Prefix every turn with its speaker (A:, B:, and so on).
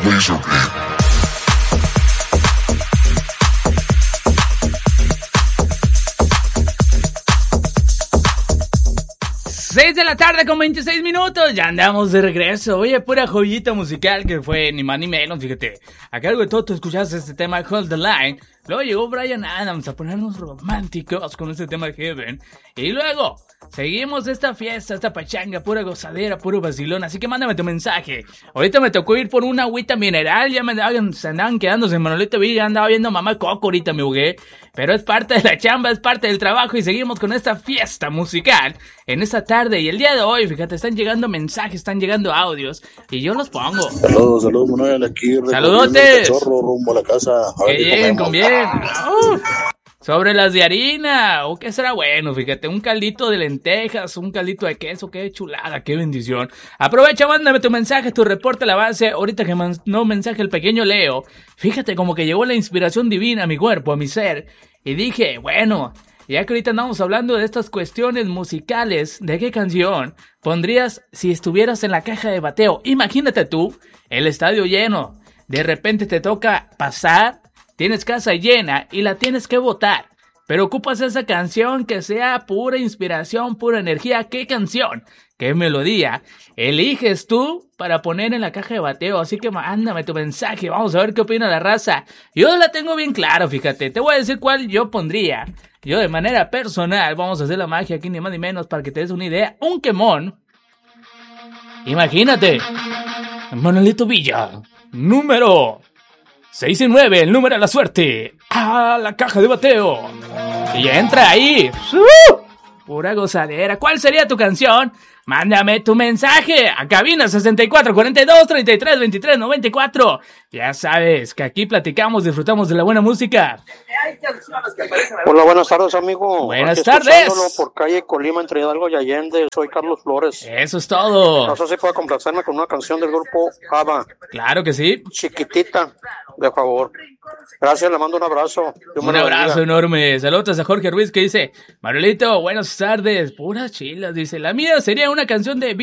A: 6 de la tarde con 26 minutos, ya andamos de regreso. Oye, pura joyita musical que fue ni más ni menos, fíjate. A cargo de todo, tú escuchaste este tema Hold the Line. Luego llegó Bryan Adams a ponernos románticos con este tema Heaven. Y luego seguimos esta fiesta, esta pachanga, pura gozadera, puro vacilón. Así que mándame tu mensaje. Ahorita me tocó ir por una agüita mineral. Ya se andaban quedándose en Manolito Villa. Andaba viendo a Mamá Coco, ahorita me jugué. Pero es parte de la chamba, es parte del trabajo. Y seguimos con esta fiesta musical en esta tarde. Y el día de hoy, fíjate, están llegando mensajes, están llegando audios. Y yo los pongo.
B: Saludos, Manuel, aquí.
A: ¡Saludotes!
B: Chorro rumbo a la casa.
A: ¡Qué bien, con bien! Sobre las de harina, o qué será bueno, fíjate, un caldito de lentejas, un caldito de queso, qué chulada, qué bendición. Aprovecha, mándame tu mensaje, tu reporte a la base, ahorita que mandó mensaje el pequeño Leo. Fíjate como que llegó la inspiración divina a mi cuerpo, a mi ser, y dije, bueno, ya que ahorita andamos hablando de estas cuestiones musicales, ¿de qué canción pondrías si estuvieras en la caja de bateo? Imagínate tú, el estadio lleno, de repente te toca pasar. Tienes casa llena y la tienes que votar, pero ocupas esa canción que sea pura inspiración, pura energía. ¿Qué canción? ¿Qué melodía eliges tú para poner en la caja de bateo? Así que mándame tu mensaje, vamos a ver qué opina la raza. Yo la tengo bien claro, fíjate, te voy a decir cuál yo pondría. Yo de manera personal, vamos a hacer la magia aquí ni más ni menos para que te des una idea. Un quemón. Imagínate, Manolito Villa, número 6 y 9, el número de la suerte. ¡Ah, la caja de bateo! Y entra ahí. Pura gozadera. ¿Cuál sería tu canción? Mándame tu mensaje a cabina 64 42 33 23 94. Ya sabes que aquí platicamos, disfrutamos de la buena música.
C: Hola, buenas tardes, amigo.
A: Buenas tardes.
C: Por calle Colima, entre Hidalgo y Allende. Soy Carlos Flores.
A: Eso es todo.
C: No sé si puedo complacerme con una canción del grupo ABBA.
A: Claro que sí.
C: Chiquitita, de favor. Gracias, le mando un abrazo.
A: Un abrazo enorme. Saludos a Jorge Ruiz que dice: Manuelito, buenas tardes. Puras chilas, dice. La mía sería una canción de